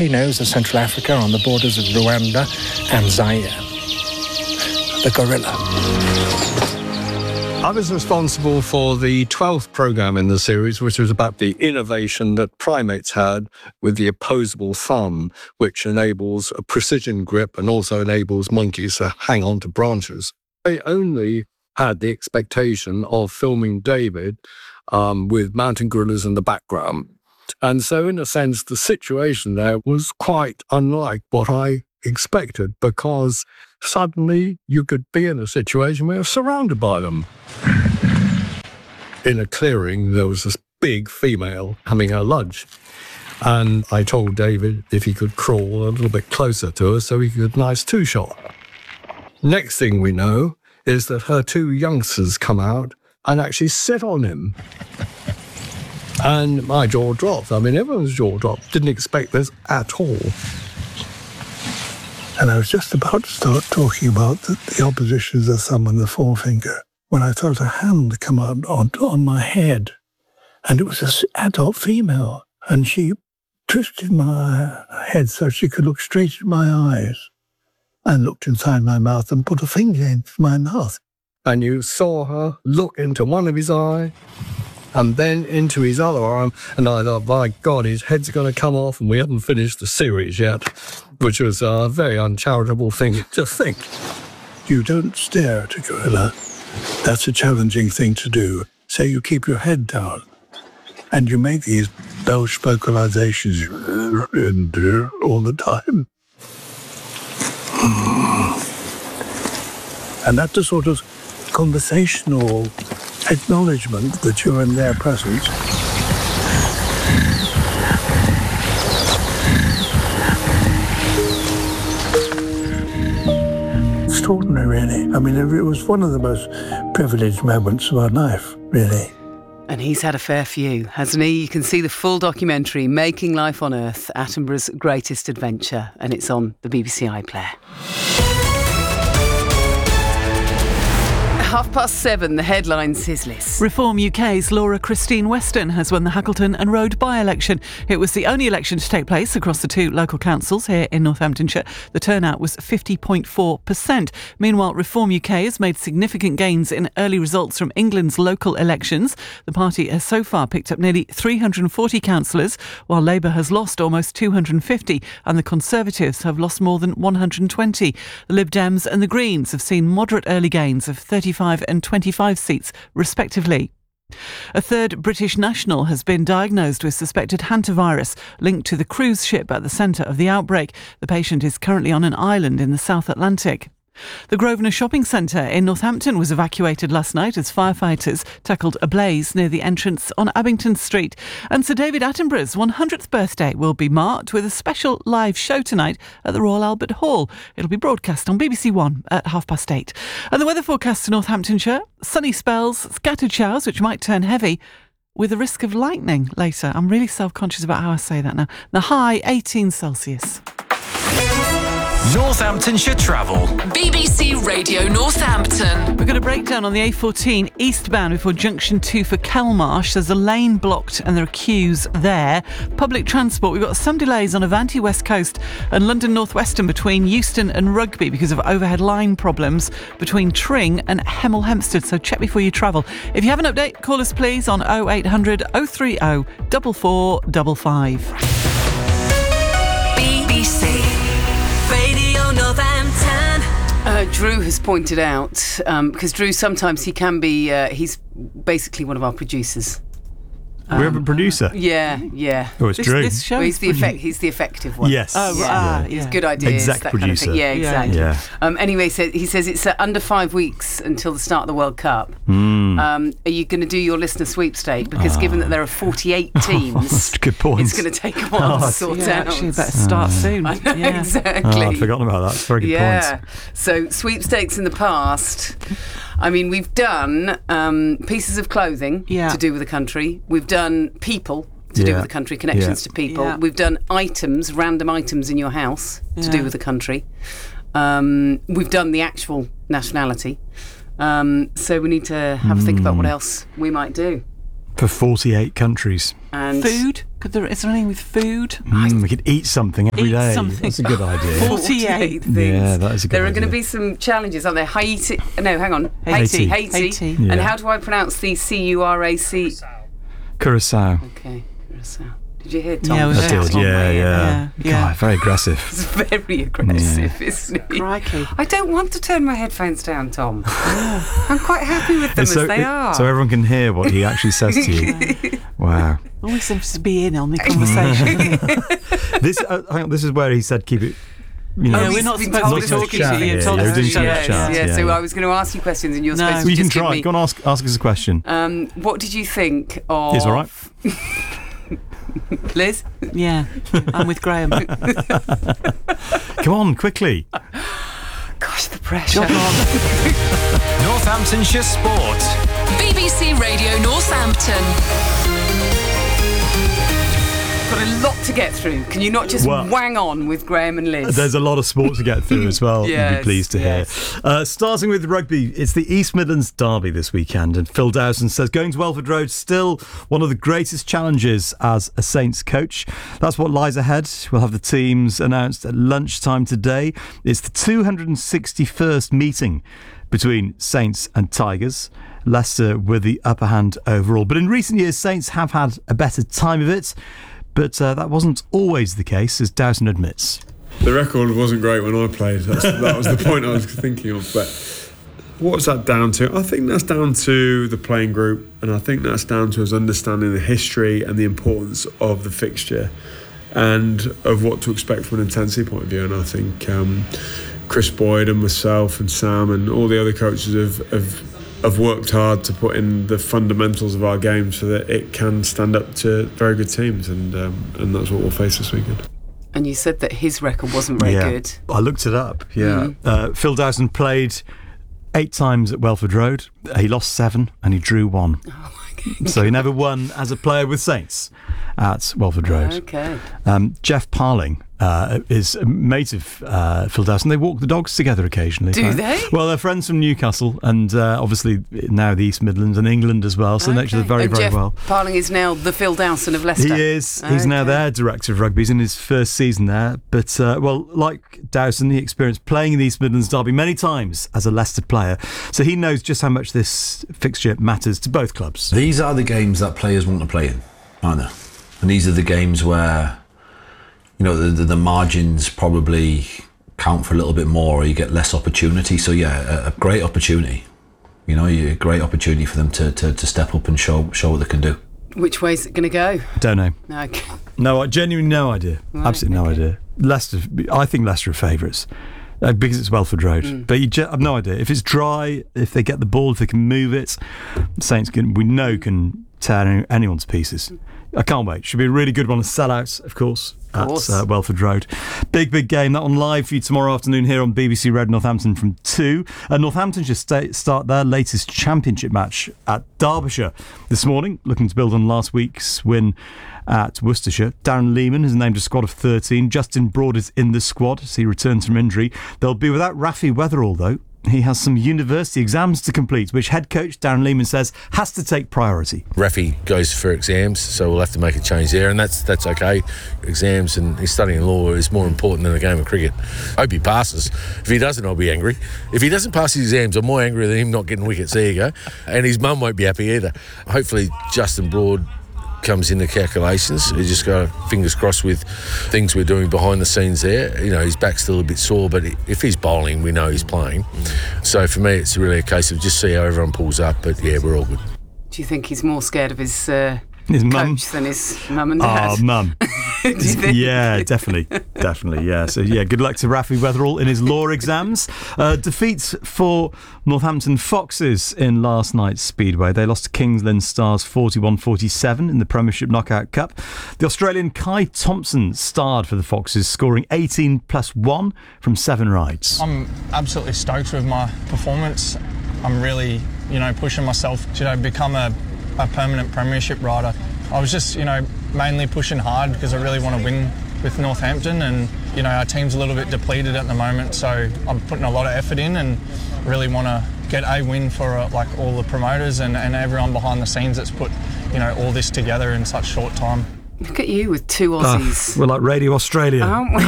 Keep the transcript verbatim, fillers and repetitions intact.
volcanoes of Central Africa on the borders of Rwanda and Zaire. The gorilla. I was responsible for the twelfth programme in the series, which was about the innovation that primates had with the opposable thumb, which enables a precision grip and also enables monkeys to hang on to branches. They only had the expectation of filming David um, with mountain gorillas in the background. And so, in a sense, the situation there was quite unlike what I expected, because suddenly you could be in a situation where you're surrounded by them. In a clearing, there was this big female having her lunch. And I told David if he could crawl a little bit closer to her so he could nice two-shot. Next thing we know is that her two youngsters come out and actually sit on him. And my jaw dropped. I mean, everyone's jaw dropped. Didn't expect this at all. And I was just about to start talking about the, the opposition of the thumb and the forefinger when I felt a hand come out on, on my head. And it was an adult female. And she twisted my head so she could look straight at my eyes and looked inside my mouth and put a finger into my mouth. And you saw her look into one of his eyes and then into his other arm, and I thought, by God, his head's going to come off, and we haven't finished the series yet, which was a very uncharitable thing to think. You don't stare at a gorilla. That's a challenging thing to do. So you keep your head down, and you make these Welsh vocalizations all the time. And that's a sort of conversational acknowledgement that you're in their presence. Extraordinary, really. I mean, it was one of the most privileged moments of our life, really. And he's had a fair few, hasn't he? You can see the full documentary, Making Life on Earth, Attenborough's Greatest Adventure, and it's on the B B C iPlayer. Half past seven, the headlines, his list. Reform U K's Laura Christine Weston has won the Hackleton and Road by-election. It was the only election to take place across the two local councils here in Northamptonshire. The turnout was fifty point four percent. Meanwhile, Reform U K has made significant gains in early results from England's local elections. The party has so far picked up nearly three hundred forty councillors, while Labour has lost almost two hundred fifty and the Conservatives have lost more than one hundred twenty. The Lib Dems and the Greens have seen moderate early gains of thirty-five and twenty-five seats, respectively. A third British national has been diagnosed with suspected hantavirus linked to the cruise ship at the centre of the outbreak. The patient is currently on an island in the South Atlantic. The Grosvenor Shopping Centre in Northampton was evacuated last night as firefighters tackled a blaze near the entrance on Abington Street. And Sir David Attenborough's one hundredth birthday will be marked with a special live show tonight at the Royal Albert Hall. It'll be broadcast on B B C One at half past eight. And the weather forecast to Northamptonshire: sunny spells, scattered showers which might turn heavy, with a risk of lightning later. I'm really self-conscious about how I say that now. The high, eighteen Celsius. Northamptonshire Travel. B B C Radio Northampton. We've got a breakdown on the A fourteen eastbound before junction two for Kelmarsh. There's a lane blocked and there are queues there. Public transport, we've got some delays on Avanti West Coast and London North Western between Euston and Rugby because of overhead line problems between Tring and Hemel Hempstead. So check before you travel. If you have an update, call us please on oh eight hundred oh three oh four four five five. B B C Radio Northampton. Uh, Drew has pointed out, because um, Drew sometimes he can be, uh, he's basically one of our producers. Um, we have a producer. Yeah, yeah. Oh, it's this, Drew. This show well, he's the effect. He's the effective one. Yes. Oh, yeah. ah, He's yeah. good ideas. Exec that producer. Kind of thing. Yeah, exactly. Yeah. Um, anyway, so he says it's uh, under five weeks until the start of the World Cup. Mm. Um, are you going to do your listener sweepstake? Because ah. given that there are forty-eight teams, good point. It's going to take a while oh, to sort yeah, out. Actually, better start oh. soon. I know, yeah. exactly. Oh, I'd forgotten about that. That's a very good yeah. point. So sweepstakes in the past. I mean, we've done um, pieces of clothing yeah. to do with the country. We've done people to yeah. do with the country, connections yeah. to people. Yeah. We've done items, random items in your house to yeah. do with the country. Um, we've done the actual nationality. Um, so we need to have a think about what else we might do. For forty-eight countries. And Food? Could there, is there anything with food? Mm, we could eat something every Eat day. something. That's a good idea. forty-eight things. Yeah, that is a good There are idea. going to be some challenges, aren't there? Haiti. No, hang on. Haiti. Haiti. Haiti. Yeah. And how do I pronounce the C U R A C? Curacao. Okay. Curacao. Did you hear Tom? Yeah, we I heard did, Tom. yeah, yeah. Yeah, yeah. God, very aggressive. It's very aggressive, isn't it? Crikey. I don't want to turn my headphones down, Tom. I'm quite happy with them so, as they it- are. so everyone can hear what he actually says to you. Wow. Always seems to be in on the conversation. This, uh, hang on, this is where he said keep it. You know, No, he's we're not been supposed told to be to talking chat, to you. yeah, Told yeah, us we're to doing shut chat, up. chat. yeah, yeah, so yeah. I was going to ask you questions and you're No. supposed well, to you can just give try. me... Go and ask, ask us a question. Um, what did you think of... It's all right. Liz? Yeah, I'm with Graham. Come on, quickly. Gosh, the pressure. Northamptonshire Sport. B B C Radio Northampton. Got a lot to get through. Can you not just Well- wang on with Graham and Liz? There's a lot of sport to get through as well, you'll Yes, be pleased to yes. hear. Uh, starting with rugby, it's the East Midlands Derby this weekend, and Phil Dowson says going to Welford Road still one of the greatest challenges as a Saints coach. That's what lies ahead. We'll have the teams announced at lunchtime today. It's the two hundred sixty-first meeting between Saints and Tigers. Leicester with the upper hand overall. But in recent years, Saints have had a better time of it. But uh, that wasn't always the case, as Dowson admits. The record wasn't great when I played. That's, that was the point I was thinking of. But what was that down to? I think that's down to the playing group, and I think that's down to us understanding the history and the importance of the fixture and of what to expect from an intensity point of view. And I think um, Chris Boyd and myself and Sam and all the other coaches have, have have worked hard to put in the fundamentals of our game so that it can stand up to very good teams, and um, and that's what we'll face this weekend. And you said that his record wasn't very yeah. good. I looked it up, yeah. Mm. Uh, Phil Dowson played eight times at Welford Road. He lost seven and he drew one. Oh my God. So he never won as a player with Saints at Welford Road. Okay. Um, Jeff Parling uh, is a mate of uh, Phil Dowson. They walk the dogs together occasionally. Do right? they? Well, they're friends from Newcastle and uh, obviously now the East Midlands and England as well. So they know each other Okay. very, and very Jeff well. Parling is now the Phil Dowson of Leicester. He is. He's now Okay. their director of rugby. He's in his first season there. But, uh, well, like Dowson, he experienced playing in the East Midlands Derby many times as a Leicester player. So he knows just how much this fixture matters to both clubs. These are the games that players want to play in, aren't they? And these are the games where, you know, the, the, the margins probably count for a little bit more, or you get less opportunity. So, yeah, a, a great opportunity. You know, a great opportunity for them to, to, to step up and show show what they can do. Which way is it going to go? Don't know. Okay. No, I genuinely no idea. Right, Absolutely no okay. idea. Leicester, I think Leicester are favourites. Uh, because it's Welford Road. Mm. But you just have no idea. If it's dry, if they get the ball, if they can move it, Saints can, we know can tear any, anyone to pieces. I can't wait. Should be a really good one. A sellout, of course, Of at course. uh, Welford Road. Big, big game. That one live for you tomorrow afternoon here on B B C Red Northampton from two. Uh, Northamptonshire sta- start their latest championship match at Derbyshire this morning, looking to build on last week's win at Worcestershire. Darren Lehman has named a squad of thirteen. Justin Broad is in the squad as he returns from injury. They'll be without Rafi Weatherall, though. He has some university exams to complete, which head coach Darren Lehman says has to take priority. Rafi goes for exams, so we'll have to make a change there, and that's that's okay. Exams and he's studying law is more important than a game of cricket. I hope he passes. If he doesn't, I'll be angry. If he doesn't pass his exams, I'm more angry than him not getting wickets. There you go. And his mum won't be happy either. Hopefully, Justin Broad comes into calculations. We just got fingers crossed with things we're doing behind the scenes there. You know, his back's still a bit sore, but if he's bowling, we know he's playing. So for me, it's really a case of just see how everyone pulls up. But yeah, we're all good. Do you think he's more scared of his uh, His mum. coach than his mum and dad? Oh, mum. Do you think? Yeah, definitely. Definitely, yeah. So, yeah, good luck to Rafi Weatherall in his law exams. Uh, defeats for Northampton Foxes in last night's Speedway. They lost to Kings Lynn Stars forty-one forty-seven in the Premiership Knockout Cup. The Australian Kai Thompson starred for the Foxes, scoring eighteen plus one from seven rides. I'm absolutely stoked with my performance. I'm really, you know, pushing myself to, you know, become a, a permanent Premiership rider. I was just, you know, mainly pushing hard because I really want to win with Northampton, and, you know, our team's a little bit depleted at the moment, so I'm putting a lot of effort in and really want to get a win for uh, like all the promoters and, and everyone behind the scenes that's put, you you know, all this together in such short time. Look at you with two Aussies. Uh, we're like Radio Australia. Aren't we?